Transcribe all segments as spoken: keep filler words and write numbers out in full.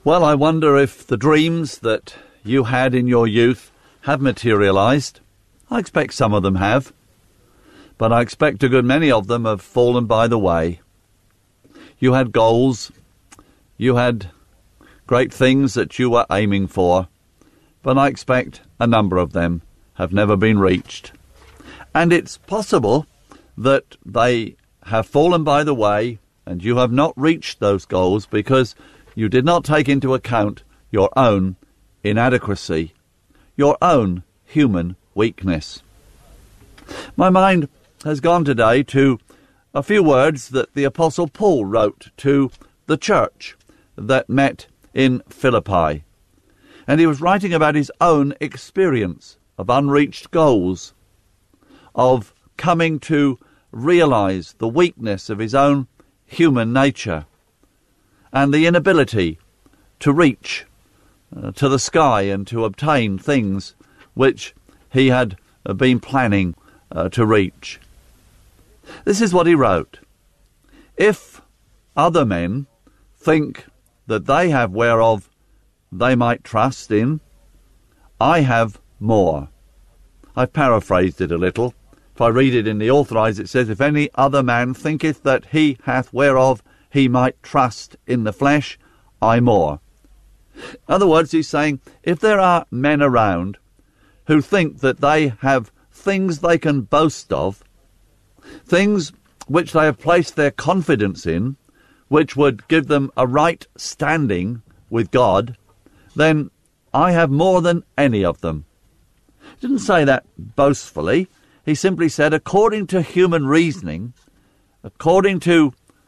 Well, I wonder if the dreams that you had in your youth have materialised. I expect some of them have, but I expect a good many of them have fallen by the way. You had goals, you had great things that you were aiming for, but I expect a number of them have never been reached. And it's possible that they have fallen by the way and you have not reached those goals because you did not take into account your own inadequacy, your own human weakness. My mind has gone today to a few words that the Apostle Paul wrote to the church that met in Philippi. And he was writing about his own experience of unreached goals, of coming to realise the weakness of his own human nature and the inability to reach uh, to the sky and to obtain things which he had uh, been planning uh, to reach. This is what he wrote. If other men think that they have whereof they might trust in, I have more. I've paraphrased it a little. If I read it in the Authorised, it says, if any other man thinketh that he hath whereof he might trust in the flesh, I more. In other words, he's saying, if there are men around who think that they have things they can boast of, things which they have placed their confidence in, which would give them a right standing with God, then I have more than any of them. He didn't say that boastfully. He simply said, according to human reasoning, according to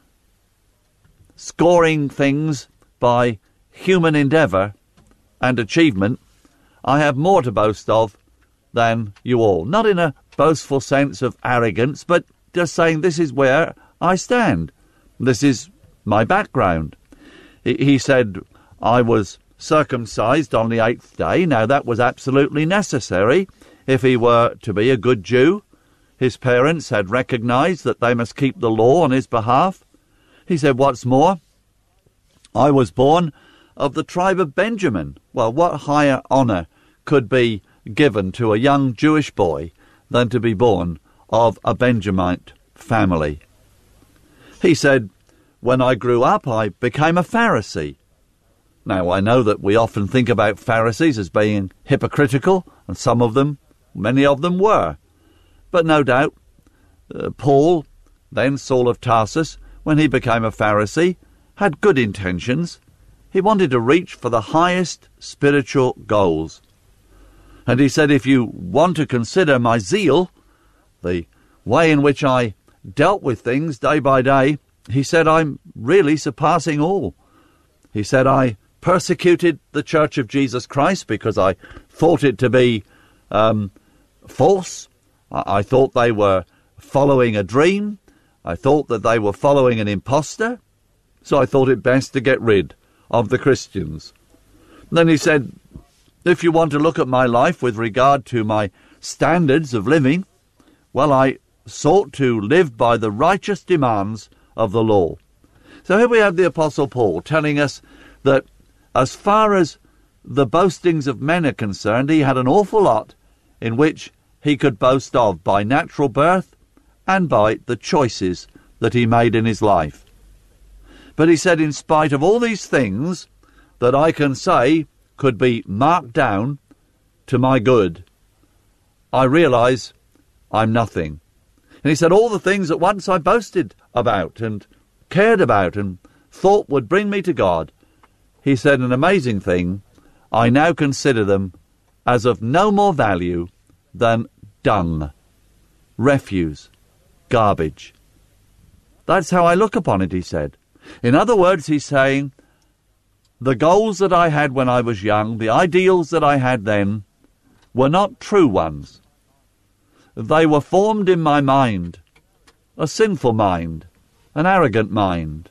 scoring things by human endeavour and achievement, I have more to boast of than you all. Not in a boastful sense of arrogance, but just saying this is where I stand. This is my background. He, he said, I was circumcised on the eighth day. Now that was absolutely necessary if he were to be a good Jew. His parents had recognised that they must keep the law on his behalf. He said, what's more, I was born of the tribe of Benjamin. Well, what higher honour could be given to a young Jewish boy than to be born of a Benjamite family? He said, when I grew up, I became a Pharisee. Now, I know that we often think about Pharisees as being hypocritical, and some of them, many of them were. But no doubt, uh, Paul, then Saul of Tarsus, when he became a Pharisee, had good intentions. He wanted to reach for the highest spiritual goals. And he said, if you want to consider my zeal, the way in which I dealt with things day by day, he said, I'm really surpassing all. He said, I persecuted the Church of Jesus Christ because I thought it to be um, false. I, I thought they were following a dream. I thought that they were following an impostor. So I thought it best to get rid of the Christians. Then he said, if you want to look at my life with regard to my standards of living, well, I sought to live by the righteous demands of the law. So here we have the Apostle Paul telling us that as far as the boastings of men are concerned, he had an awful lot in which he could boast of by natural birth and by the choices that he made in his life. But he said, in spite of all these things that I can say could be marked down to my good, I realise I'm nothing. And he said, all the things that once I boasted about and cared about and thought would bring me to God, he said, an amazing thing, I now consider them as of no more value than dung, refuse, garbage. That's how I look upon it, he said. In other words, he's saying, the goals that I had when I was young, the ideals that I had then, were not true ones. They were formed in my mind, a sinful mind, an arrogant mind,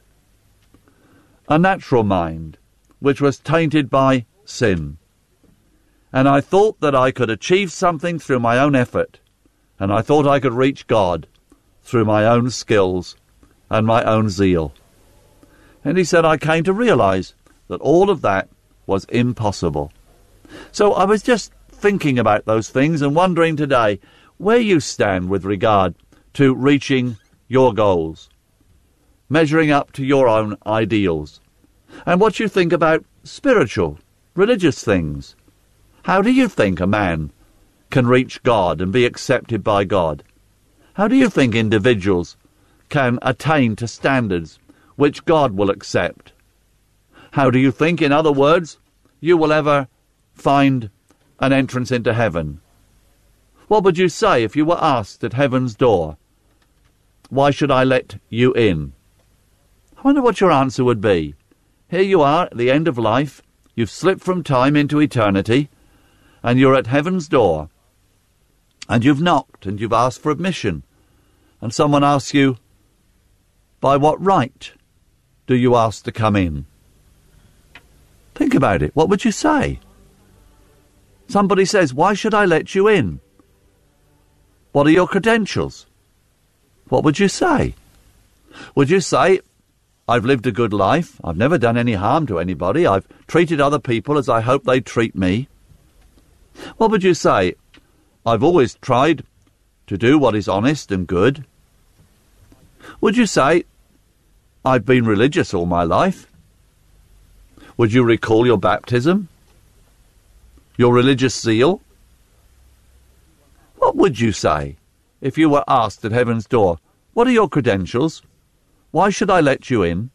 a natural mind, which was tainted by sin. And I thought that I could achieve something through my own effort, and I thought I could reach God through my own skills and my own zeal. And he said, I came to realise that all of that was impossible. So I was just thinking about those things and wondering today where you stand with regard to reaching your goals, measuring up to your own ideals, and what you think about spiritual, religious things. How do you think a man can reach God and be accepted by God? How do you think individuals can attain to standards which God will accept? How do you think, in other words, you will ever find an entrance into heaven? What would you say if you were asked at heaven's door, "Why should I let you in?" I wonder what your answer would be. Here you are at the end of life, you've slipped from time into eternity, and you're at heaven's door, and you've knocked and you've asked for admission, and someone asks you, "By what right do you ask to come in?" Think about it. What would you say? Somebody says, "Why should I let you in? What are your credentials?" What would you say? Would you say, "I've lived a good life, I've never done any harm to anybody, I've treated other people as I hope they treat me"? What would you say? "I've always tried to do what is honest and good"? Would you say, "I've been religious all my life"? Would you recall your baptism? Your religious zeal? What would you say if you were asked at heaven's door, "What are your credentials? Why should I let you in?"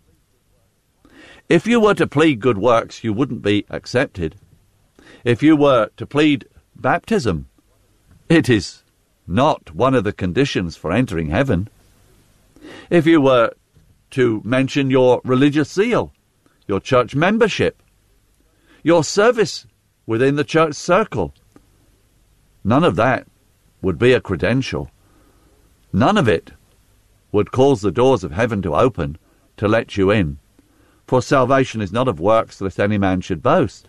If you were to plead good works, you wouldn't be accepted. If you were to plead baptism, it is not one of the conditions for entering heaven. If you were to mention your religious zeal, your church membership, your service within the church circle, none of that would be a credential. None of it would cause the doors of heaven to open to let you in. For salvation is not of works, lest any man should boast.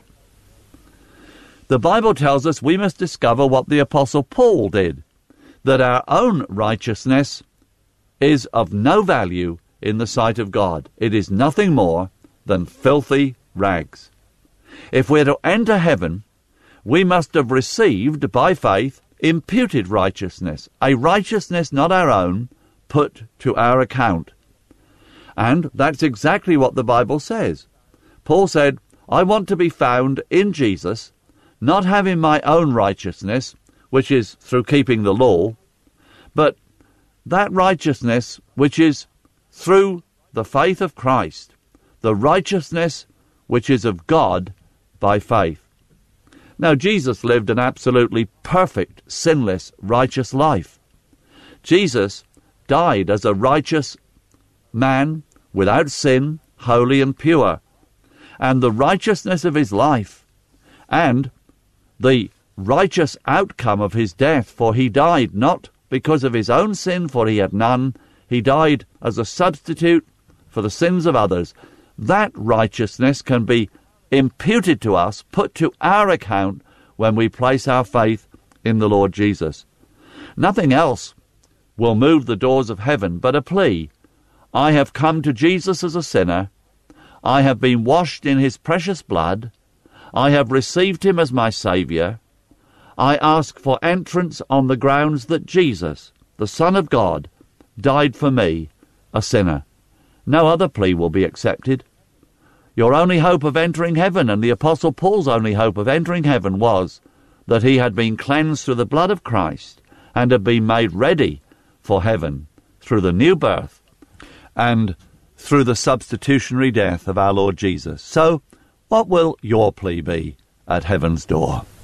The Bible tells us we must discover what the Apostle Paul did, that our own righteousness is of no value in the sight of God. It is nothing more than filthy rags. If we're to enter heaven, we must have received by faith imputed righteousness, a righteousness not our own, put to our account. And that's exactly what the Bible says. Paul said, "I want to be found in Jesus, not having my own righteousness, which is through keeping the law, but that righteousness which is through the faith of Christ, the righteousness which is of God by faith." Now, Jesus lived an absolutely perfect, sinless, righteous life. Jesus died as a righteous man, without sin, holy and pure. And the righteousness of his life, and the righteous outcome of his death, for he died not because of his own sin, for he had none, he died as a substitute for the sins of others. That righteousness can be imputed to us, put to our account, when we place our faith in the Lord Jesus. Nothing else will move the doors of heaven but a plea. I have come to Jesus as a sinner. I have been washed in his precious blood. I have received him as my Saviour. I ask for entrance on the grounds that Jesus, the Son of God, died for me, a sinner. No other plea will be accepted. Your only hope of entering heaven, and the Apostle Paul's only hope of entering heaven, was that he had been cleansed through the blood of Christ and had been made ready for heaven through the new birth and through the substitutionary death of our Lord Jesus. So, what will your plea be at heaven's door?